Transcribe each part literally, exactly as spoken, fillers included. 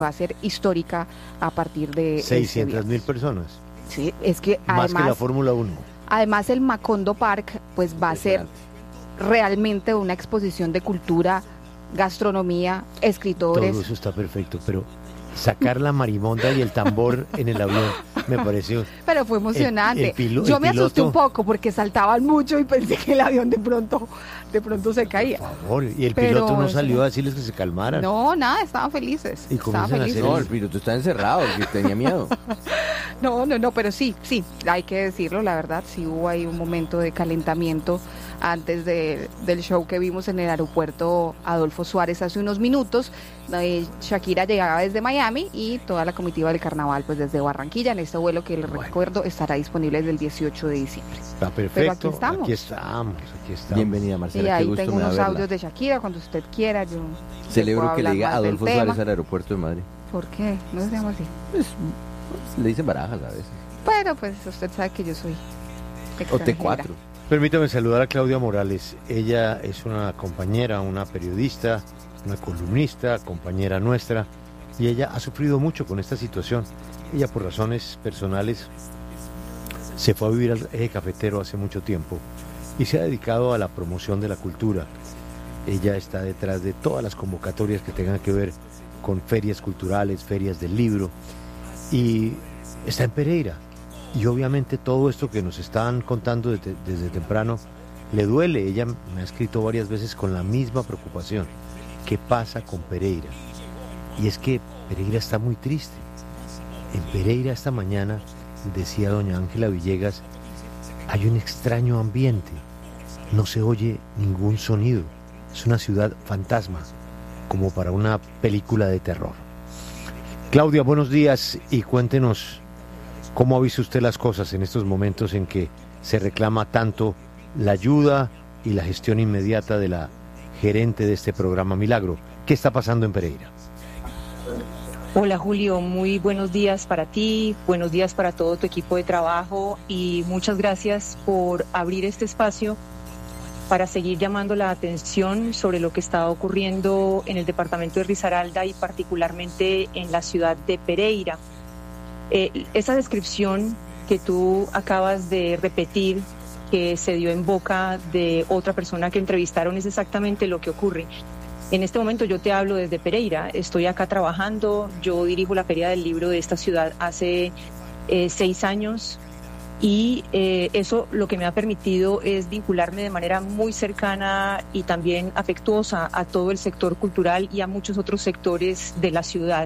va a ser histórica a partir de seiscientas mil personas. Sí, es que más además, que la Fórmula uno. Además el Macondo Park pues va a ser realmente una exposición de cultura, gastronomía, escritores. Todo eso está perfecto, pero sacar la marimonda y el tambor en el avión me pareció. Pero fue emocionante. El, el pilo, Yo el me piloto, asusté un poco porque saltaban mucho y pensé que el avión de pronto, de pronto se caía. Por favor, y el Pero piloto no eso salió no. a decirles que se calmaran. No, nada, estaban felices. Y estaban comienzan a felices. hacer No, el piloto está encerrado, que tenía miedo. No, no, no, pero sí, sí, hay que decirlo, la verdad, sí hubo ahí un momento de calentamiento antes de, del show que vimos en el aeropuerto Adolfo Suárez hace unos minutos. Eh, Shakira llegaba desde Miami y toda la comitiva del carnaval pues desde Barranquilla en este vuelo que les bueno. recuerdo estará disponible desde el dieciocho de diciembre. Está perfecto. Pero aquí estamos. Aquí estamos, aquí estamos. Bienvenida, Marcela. Y Qué ahí gusto tengo me da unos verla. audios de Shakira cuando usted quiera. Yo Celebro que le diga Adolfo Adolfo Suárez al aeropuerto de Madrid. ¿Por qué? No se llama así. Pues, le dicen barajas a veces. Pero pues usted sabe que yo soy O extranjera. T cuatro. Permítame saludar a Claudia Morales. Ella es una compañera, una periodista, una columnista, compañera nuestra, y ella ha sufrido mucho con esta situación. Ella, por razones personales, se fue a vivir al eje cafetero hace mucho tiempo y se ha dedicado a la promoción de la cultura. Ella está detrás de todas las convocatorias que tengan que ver con ferias culturales, ferias del libro, y está en Pereira. Y obviamente todo esto que nos están contando desde, desde temprano le duele. Ella me ha escrito varias veces con la misma preocupación. ¿Qué pasa con Pereira? Y es que Pereira está muy triste. En Pereira esta mañana, decía doña Ángela Villegas, hay un extraño ambiente. No se oye ningún sonido. Es una ciudad fantasma, como para una película de terror. Claudia, buenos días y cuéntenos cómo ha visto usted las cosas en estos momentos en que se reclama tanto la ayuda y la gestión inmediata de la gerente de este programa Milagro. ¿Qué está pasando en Pereira? Hola Julio, muy buenos días para ti, buenos días para todo tu equipo de trabajo y muchas gracias por abrir este espacio para seguir llamando la atención sobre lo que está ocurriendo en el departamento de Risaralda y particularmente en la ciudad de Pereira. Eh, esa descripción que tú acabas de repetir, que se dio en boca de otra persona que entrevistaron, es exactamente lo que ocurre. En este momento yo te hablo desde Pereira, estoy acá trabajando, yo dirijo la Feria del Libro de esta ciudad hace eh, seis años y eh, eso lo que me ha permitido es vincularme de manera muy cercana y también afectuosa a todo el sector cultural y a muchos otros sectores de la ciudad.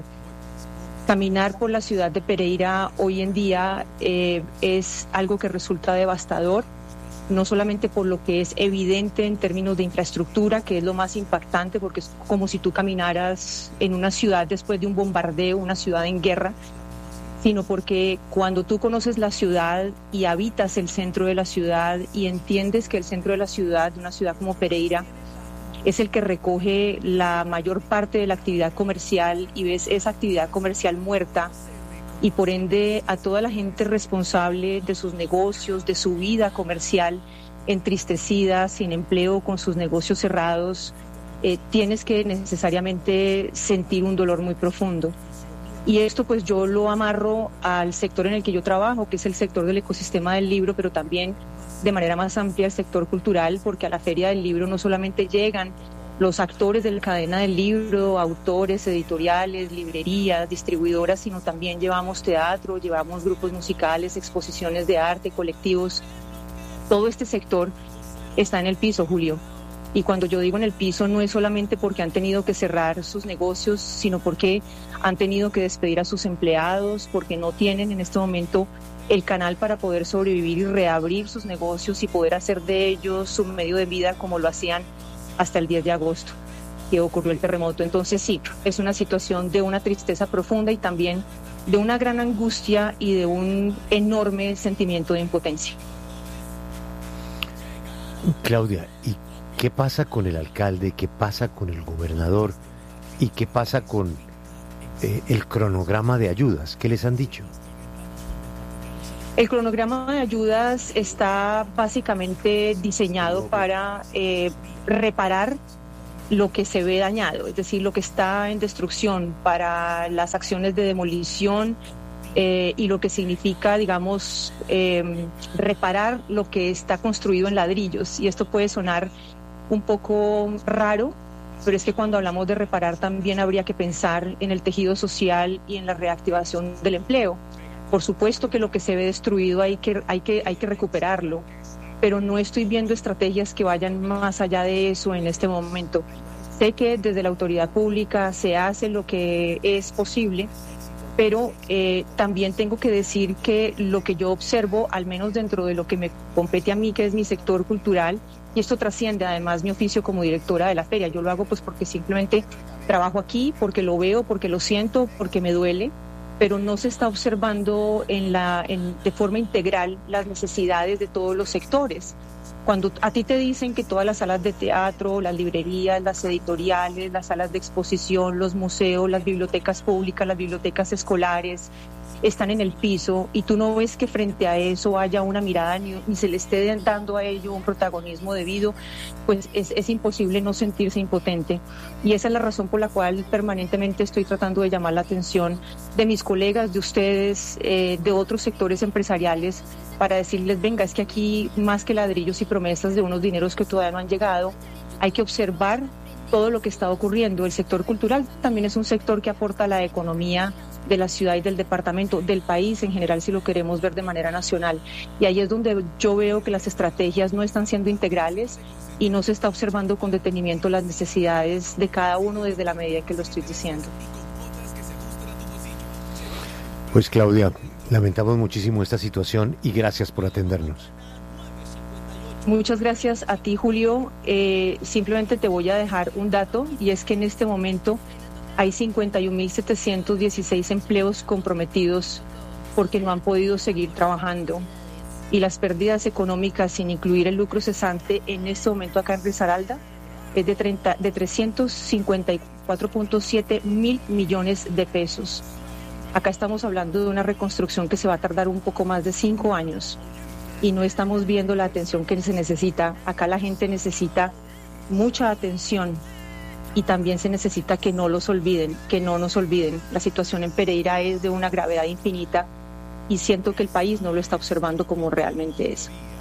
Caminar por la ciudad de Pereira hoy en día eh, es algo que resulta devastador, no solamente por lo que es evidente en términos de infraestructura, que es lo más impactante, porque es como si tú caminaras en una ciudad después de un bombardeo, una ciudad en guerra, sino porque cuando tú conoces la ciudad y habitas el centro de la ciudad y entiendes que el centro de la ciudad, de una ciudad como Pereira, es el que recoge la mayor parte de la actividad comercial y ves esa actividad comercial muerta y por ende a toda la gente responsable de sus negocios, de su vida comercial, entristecida, sin empleo, con sus negocios cerrados, eh, tienes que necesariamente sentir un dolor muy profundo. Y esto pues yo lo amarro al sector en el que yo trabajo, que es el sector del ecosistema del libro, pero también de manera más amplia el sector cultural, porque a la Feria del Libro no solamente llegan los actores de la cadena del libro, autores, editoriales, librerías, distribuidoras, sino también llevamos teatro, llevamos grupos musicales, exposiciones de arte, colectivos. Todo este sector está en el piso, Julio. Y cuando yo digo en el piso no es solamente porque han tenido que cerrar sus negocios, sino porque han tenido que despedir a sus empleados, porque no tienen en este momento el canal para poder sobrevivir y reabrir sus negocios y poder hacer de ellos su medio de vida como lo hacían hasta el diez de agosto, que ocurrió el terremoto. Entonces sí, es una situación de una tristeza profunda y también de una gran angustia y de un enorme sentimiento de impotencia. Claudia, ¿y qué pasa con el alcalde? ¿Qué pasa con el gobernador? ¿Y qué pasa con eh, el cronograma de ayudas? ¿Qué les han dicho? El cronograma de ayudas está básicamente diseñado para eh, reparar lo que se ve dañado, es decir, lo que está en destrucción, para las acciones de demolición eh, y lo que significa, digamos, eh, reparar lo que está construido en ladrillos. Y esto puede sonar un poco raro, pero es que cuando hablamos de reparar también habría que pensar en el tejido social y en la reactivación del empleo. Por supuesto que lo que se ve destruido hay que, hay que, hay que recuperarlo, pero no estoy viendo estrategias que vayan más allá de eso en este momento. Sé que desde la autoridad pública se hace lo que es posible, pero eh, también tengo que decir que lo que yo observo, al menos dentro de lo que me compete a mí, que es mi sector cultural, y esto trasciende además mi oficio como directora de la feria. Yo lo hago pues porque simplemente trabajo aquí, porque lo veo, porque lo siento, porque me duele, pero no se está observando en la, en, de forma integral las necesidades de todos los sectores. Cuando a ti te dicen que todas las salas de teatro, las librerías, las editoriales, las salas de exposición, los museos, las bibliotecas públicas, las bibliotecas escolares están en el piso, y tú no ves que frente a eso haya una mirada ni, ni se le esté dando a ello un protagonismo debido, pues es, es imposible no sentirse impotente. Y esa es la razón por la cual permanentemente estoy tratando de llamar la atención de mis colegas, de ustedes, eh, de otros sectores empresariales, para decirles, venga, es que aquí más que ladrillos y promesas de unos dineros que todavía no han llegado, hay que observar todo lo que está ocurriendo. El sector cultural también es un sector que aporta a la economía de la ciudad y del departamento, del país en general, si lo queremos ver de manera nacional. Y ahí es donde yo veo que las estrategias no están siendo integrales y no se está observando con detenimiento las necesidades de cada uno desde la medida en que lo estoy diciendo. Pues Claudia, lamentamos muchísimo esta situación y gracias por atendernos. Muchas gracias a ti, Julio. Eh, simplemente te voy a dejar un dato, y es que en este momento hay cincuenta y un mil setecientos dieciséis empleos comprometidos porque no han podido seguir trabajando. Y las pérdidas económicas, sin incluir el lucro cesante, en este momento acá en Risaralda es de, treinta, de trescientos cincuenta y cuatro punto siete mil millones de pesos. Acá estamos hablando de una reconstrucción que se va a tardar un poco más de cinco años y no estamos viendo la atención que se necesita. Acá la gente necesita mucha atención y también se necesita que no los olviden, que no nos olviden. La situación en Pereira es de una gravedad infinita y siento que el país no lo está observando como realmente es.